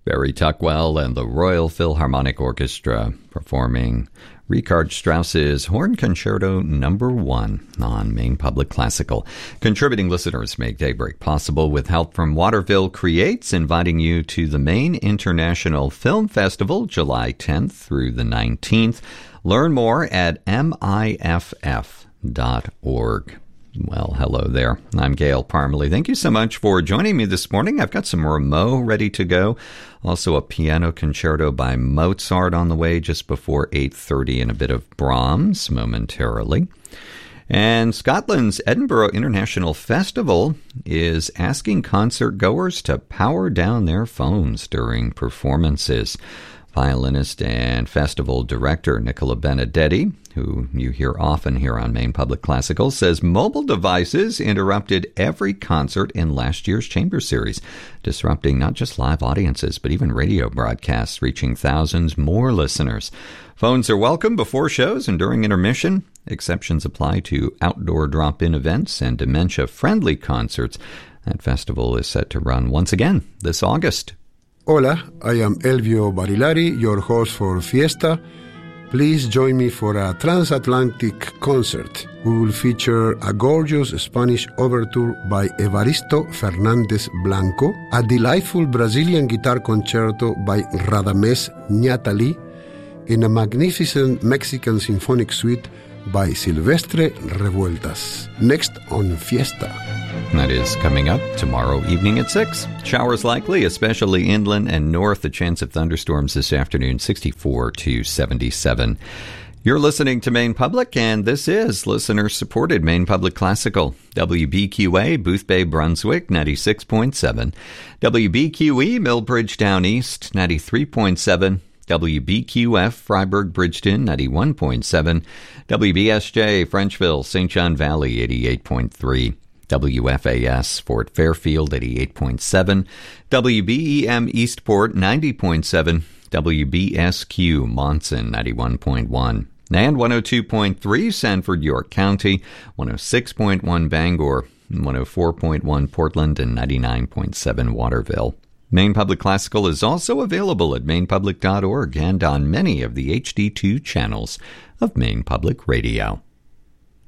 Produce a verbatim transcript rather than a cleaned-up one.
Barry Tuckwell and the Royal Philharmonic Orchestra performing Richard Strauss's Horn Concerto Number One on Maine Public Classical. Contributing listeners make Daybreak possible with help from Waterville Creates, inviting you to the Maine International Film Festival, July tenth through the nineteenth. Learn more at M I F F dot org. Well, hello there. I'm Gail Parmalee. Thank you so much for joining me this morning. I've got some Rameau ready to go. Also a piano concerto by Mozart on the way just before eight thirty, and a bit of Brahms momentarily. And Scotland's Edinburgh International Festival is asking concert goers to power down their phones during performances. Violinist and festival director Nicola Benedetti, who you hear often here on Maine Public Classical, says mobile devices interrupted every concert in last year's Chamber Series, disrupting not just live audiences, but even radio broadcasts, reaching thousands more listeners. Phones are welcome before shows and during intermission. Exceptions apply to outdoor drop-in events and dementia-friendly concerts. That festival is set to run once again this August. Hola, I am Elvio Barilari, your host for Fiesta. Please join me for a transatlantic concert. We will feature a gorgeous Spanish overture by Evaristo Fernández Blanco, a delightful Brazilian guitar concerto by Radamés Ñatali, and a magnificent Mexican symphonic suite by Silvestre Revueltas. Next on Fiesta. That is coming up tomorrow evening at six. Showers likely, especially inland and north. A chance of thunderstorms this afternoon, sixty-four to seventy-seven. You're listening to Maine Public, and this is listener-supported Maine Public Classical. W B Q A, Booth Bay, Brunswick, ninety-six point seven. W B Q E, Millbridge Down East, ninety-three point seven. W B Q F, Freiburg, Bridgeton, ninety-one point seven. W B S J, Frenchville, Saint John Valley, eighty-eight point three. W F A S, Fort Fairfield, eighty-eight point seven. W B E M, Eastport, ninety point seven. W B S Q, Monson, ninety-one point one. And one oh two point three, Sanford, York County, one oh six point one, Bangor, one oh four point one, Portland, and ninety-nine point seven, Waterville. Maine Public Classical is also available at maine public dot org and on many of the H D two channels of Maine Public Radio.